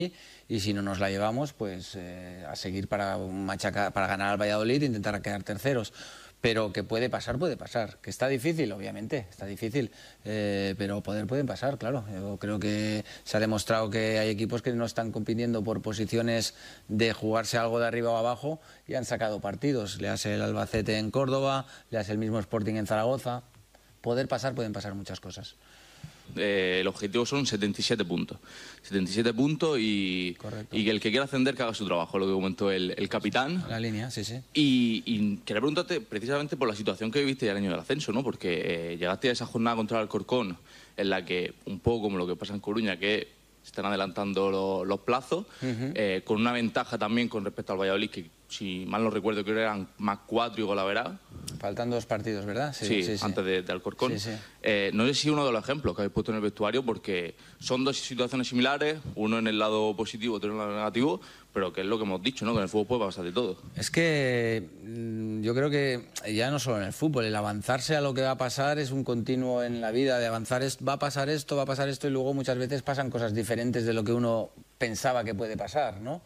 y si no nos la llevamos, pues a seguir para ganar al Valladolid e intentar quedar terceros. Pero que puede pasar, que está difícil, obviamente, está difícil, pero pueden pasar, claro. Yo creo que se ha demostrado que hay equipos que no están compitiendo por posiciones de jugarse algo de arriba o abajo y han sacado partidos. Le hace el Albacete en Córdoba, le hace el mismo Sporting en Zaragoza. Pueden pasar muchas cosas. El objetivo son 77 puntos. 77 puntos y que el que quiera ascender que haga su trabajo, lo que comentó el capitán. La línea, sí. Y quería preguntarte precisamente por la situación que viviste ya el año del ascenso, ¿no? Porque llegaste a esa jornada contra el Alcorcón, en la que, un poco como lo que pasa en Coruña, que se están adelantando los plazos, con una ventaja también con respecto al Valladolid, que si mal no recuerdo creo que eran más 4 y golaveras. Faltan 2 partidos, ¿verdad? Sí, antes de Alcorcón. Sí. No sé si uno de los ejemplos que habéis puesto en el vestuario, porque son 2 situaciones similares, uno en el lado positivo, otro en el lado negativo, pero que es lo que hemos dicho, ¿no? Que en el fútbol puede pasar de todo. Es que yo creo que ya no solo en el fútbol, el avanzarse a lo que va a pasar es un continuo en la vida, de avanzar, va a pasar esto, y luego muchas veces pasan cosas diferentes de lo que uno pensaba que puede pasar, ¿no?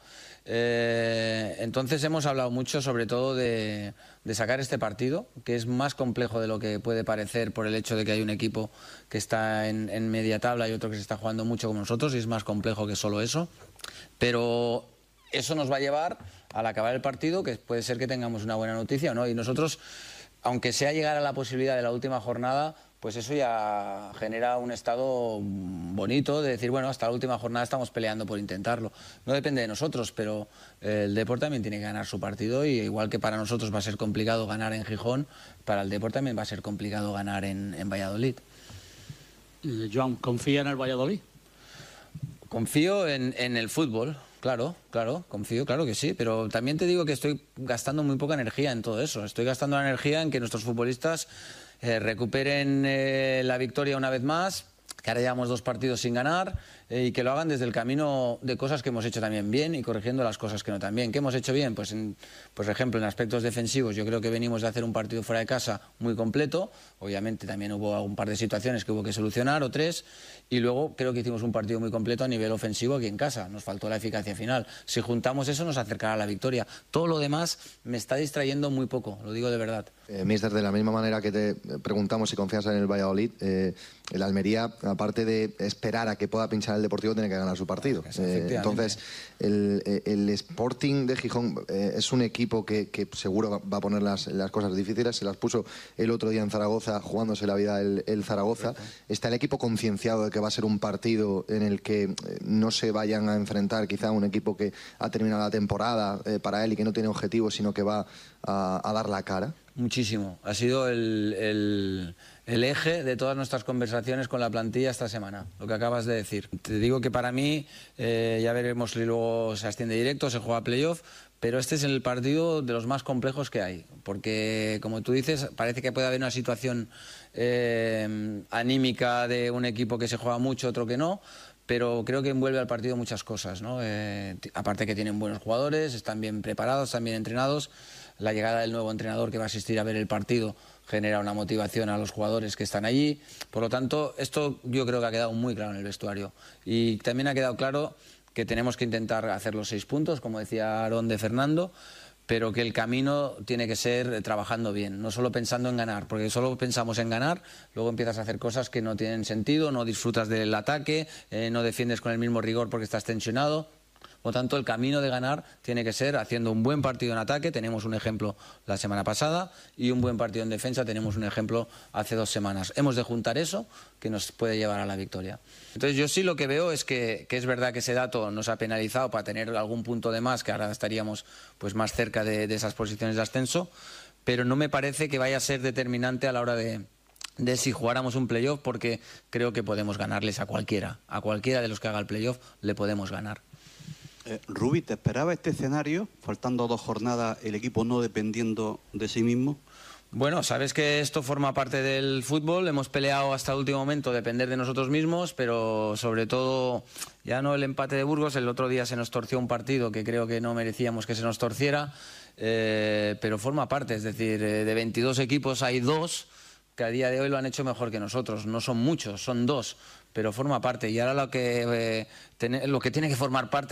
Entonces hemos hablado mucho sobre todo de sacar este partido, que es más complejo de lo que puede parecer por el hecho de que hay un equipo que está en media tabla y otro que se está jugando mucho como nosotros, y es más complejo que solo eso, pero eso nos va a llevar al acabar el partido, que puede ser que tengamos una buena noticia, ¿no? Y nosotros, aunque sea llegar a la posibilidad de la última jornada, pues eso ya genera un estado bonito de decir, bueno, hasta la última jornada estamos peleando por intentarlo. No depende de nosotros, pero el Depor también tiene que ganar su partido, y igual que para nosotros va a ser complicado ganar en Gijón, para el Depor también va a ser complicado ganar en Valladolid. Joan, ¿confía en el Valladolid? Confío en el fútbol. Claro, confío, claro que sí, pero también te digo que estoy gastando muy poca energía en todo eso. Estoy gastando la energía en que nuestros futbolistas recuperen la victoria una vez más, que ahora llevamos 2 partidos sin ganar, y que lo hagan desde el camino de cosas que hemos hecho también bien y corrigiendo las cosas que no tan bien. ¿Qué hemos hecho bien? Pues, por ejemplo, en aspectos defensivos yo creo que venimos de hacer un partido fuera de casa muy completo. Obviamente también hubo un par de situaciones que hubo que solucionar, o 3, y luego creo que hicimos un partido muy completo a nivel ofensivo aquí en casa. Nos faltó la eficacia final. Si juntamos eso nos acercará a la victoria. Todo lo demás me está distrayendo muy poco, lo digo de verdad. Mister, de la misma manera que te preguntamos si confías en el Valladolid, el Almería, aparte de esperar a que pueda pinchar el Deportivo, tiene que ganar su partido. Entonces, el Sporting de Gijón es un equipo que seguro va a poner las cosas difíciles. Se las puso el otro día en Zaragoza, jugándose la vida el Zaragoza. ¿Está el equipo concienciado de que va a ser un partido en el que no se vayan a enfrentar quizá a un equipo que ha terminado la temporada para él y que no tiene objetivos, sino que va a dar la cara? Muchísimo. Ha sido el eje de todas nuestras conversaciones con la plantilla esta semana, lo que acabas de decir. Te digo que para mí, ya veremos si luego se asciende directo, se juega playoff, pero este es el partido de los más complejos que hay, porque, como tú dices, parece que puede haber una situación anímica de un equipo que se juega mucho, otro que no, pero creo que envuelve al partido muchas cosas, ¿no? Aparte que tienen buenos jugadores, están bien preparados, están bien entrenados. La llegada del nuevo entrenador que va a asistir a ver el partido genera una motivación a los jugadores que están allí. Por lo tanto, esto yo creo que ha quedado muy claro en el vestuario. Y también ha quedado claro que tenemos que intentar hacer los 6 puntos, como decía Aarón de Fernando, pero que el camino tiene que ser trabajando bien, no solo pensando en ganar, porque solo pensamos en ganar, luego empiezas a hacer cosas que no tienen sentido, no disfrutas del ataque, no defiendes con el mismo rigor porque estás tensionado. Por lo tanto, el camino de ganar tiene que ser haciendo un buen partido en ataque. Tenemos un ejemplo la semana pasada, y un buen partido en defensa tenemos un ejemplo hace 2 semanas. Hemos de juntar eso, que nos puede llevar a la victoria. Entonces, yo sí lo que veo es que es verdad que ese dato nos ha penalizado para tener algún punto de más, que ahora estaríamos pues más cerca de esas posiciones de ascenso, pero no me parece que vaya a ser determinante a la hora de si jugáramos un playoff, porque creo que podemos ganarles a cualquiera de los que haga el playoff le podemos ganar. Rubi, ¿te esperaba este escenario, faltando 2 jornadas, el equipo no dependiendo de sí mismo? Bueno, sabes que esto forma parte del fútbol, hemos peleado hasta el último momento depender de nosotros mismos, pero sobre todo, ya no el empate de Burgos, el otro día se nos torció un partido que creo que no merecíamos que se nos torciera, pero forma parte, es decir, de 22 equipos hay 2 que a día de hoy lo han hecho mejor que nosotros. No son muchos, son 2, pero forma parte. Y ahora lo que tiene que formar parte